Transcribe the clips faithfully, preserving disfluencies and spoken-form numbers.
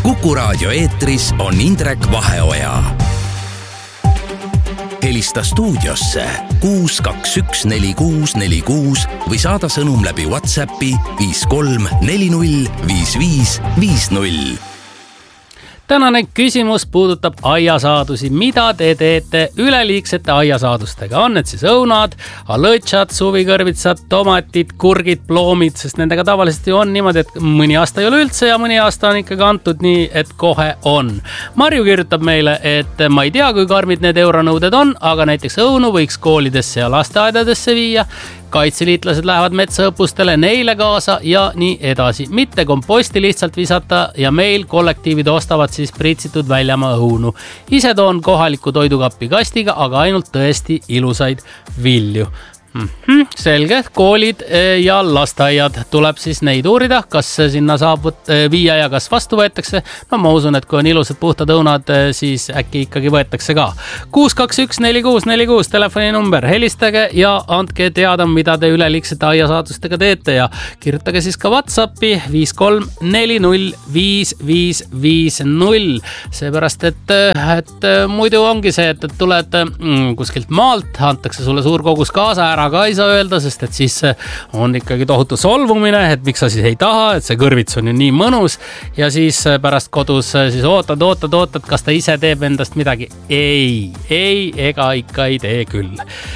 Kuku Raadio eetris on Indrek Vaheoja. Helista stuudiosse kuus kaks üks neli kuus neli kuus või saada sõnum läbi WhatsAppi viis kolm neli null viis viis viis null. Tänane küsimus puudutab aiasaadusi. Mida te teete üleliigsete aiasaadustega? On need siis õunad, alõtšad, suvikõrvitsad, tomatid, kurgid, ploomid, sest nendega tavaliselt ju on niimoodi, et mõni aasta ei ole üldse ja mõni aasta on ikkagi antud nii, et kohe on. Marju kirjutab meile, et ma ei tea, kui karmid need euronõuded on, aga näiteks õunu võiks koolidesse ja lasteaedadesse viia. Kaitseliitlased lähevad metsaõppustele neile kaasa ja nii edasi. Mitte komposti lihtsalt visata ja meil kollektiivid ostavad siis pritsitud väljamaa õunu. Ise toon kohaliku toidukappi kastiga, aga ainult tõesti ilusaid vilju. Mm-hmm, selge, koolid ja lasteaiad tuleb siis neid uurida, kas sinna saab viia ja kas vastu võetakse. No ma usun, et kui on ilusad puhtad õunad, siis äkki ikkagi võetakse ka. kuus kaks üks neli kuus neli kuus telefoni number, helistage ja andke teada, mida te üleliigsete aiasaadustega teete ja kirjutage siis ka WhatsAppi viis kolm neli null viis viis viis null. Seepärast, et, et muidu ongi see, et tuled mm, kuskilt maalt, antakse sulle suur kogus kaasa, ära ka ei saa öelda, sest et siis on ikkagi tohutu solvumine, et miks sa siis ei taha, et see kõrvits on ju nii mõnus ja siis pärast kodus siis ootad, ootad, ootad, kas ta ise teeb endast midagi. Ei, ei, ega ikka ei tee küll.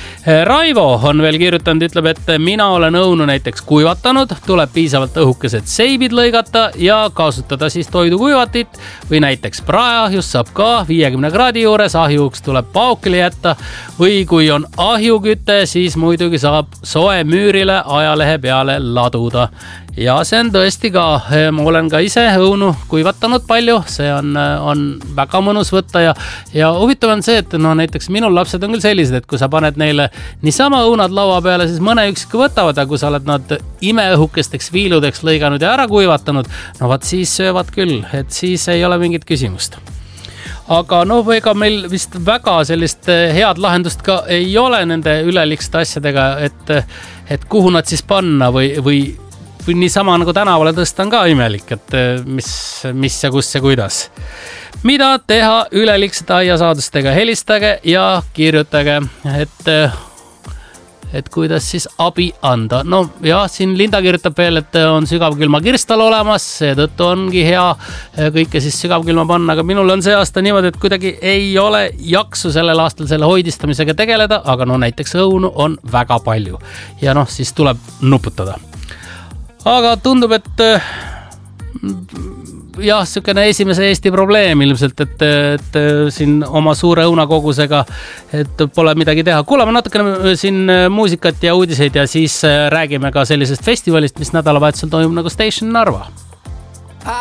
Raivo on veel kirjutanud, ütleb, et mina olen õunu näiteks kuivatanud, tuleb piisavalt õhukesed seibid lõigata ja kasutada siis toidukuivatit või näiteks praeahjus saab ka viiekümne kraadi juures, ahjuks tuleb paukile jätta või kui on ahjuküte, siis muidugi saab soe müürile ajalehe peale laduda. Ja see on tõesti ka, ma olen ka ise õunu kuivatanud palju, see on, on väga mõnus võtta ja, ja huvitav on see, et no näiteks minul lapsed on küll sellised, et kui sa paned neile niisama õunad laua peale, siis mõne üksiku võtavad ja kui sa oled nad imeõhukesteks viiludeks lõiganud ja ära kuivatanud, no vaat siis söövad küll, et siis ei ole mingit küsimust. Aga no ega meil vist väga sellist head lahendust ka ei ole nende üleliigsete asjadega, et, et kuhu nad siis panna või, või või niisama nagu tänavale tõsta on ka imelik, et mis, mis ja kus ja kuidas. Mida teha üleliigsete aiasaadustega? Helistage ja kirjutage, et, et kuidas siis abi anda. No jah, siin Linda kirjutab veel, et on sügavkülma kirstal olemas, seetõttu ongi hea kõike siis sügavkülma panna, aga minul on see aasta niimoodi, et kuidagi ei ole jaksu sellel aastal selle hoidistamisega tegeleda, aga no näiteks õunu on väga palju ja noh, siis tuleb nuputada. Aga tundub, et jah, sükene esimese Eesti probleem ilmselt, et, et siin oma suure õunakogusega, et pole midagi teha. Kuulame natukene siin muusikat ja uudiseid ja siis räägime ka sellisest festivalist, mis nädalavahetusel toimub nagu Station Narva.